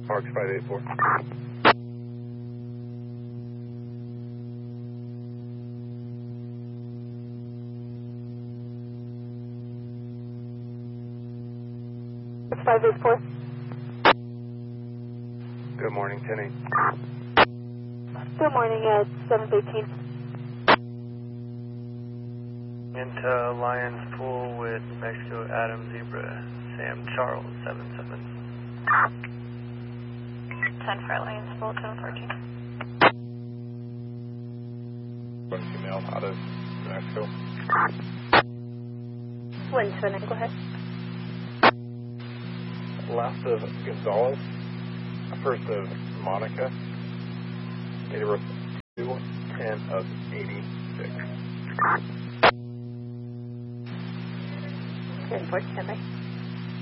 Parks 584. It's 584. Good morning, 10-8. Good morning, 718. Into Lions Pool with Mexico Adam Zebra, Sam Charles, 77. 10 for Lions Pool, 1014. One female out of New Mexico. 129, go ahead. Last of Gonzalez. First of Monica. Date of birth 2/10 of 86. Good, 4 standby.